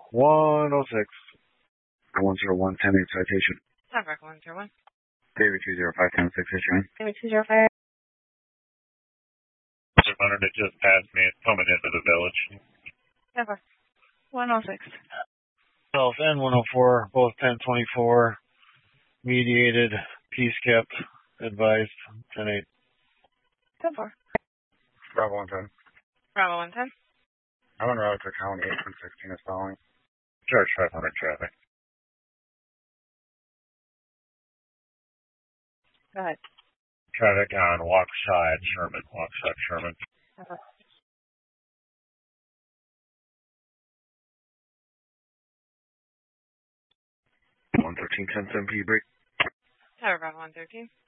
106. 101, 10-8 citation. Top Rock 101. David 205, 10-6 issuing. David 205. It just passed me. It's coming into the village. Top Rock 106. South and 104, both 1024. Mediated, peace kept, advised, 10-8. 10-4. Bravo 110. Bravo 110. I'm on route to County 816 is following. Charge 500 traffic. Go ahead. Traffic on Walkside Sherman. Walkside Sherman. Okay. One 13, 10-7 P break. Tower Bravo 113.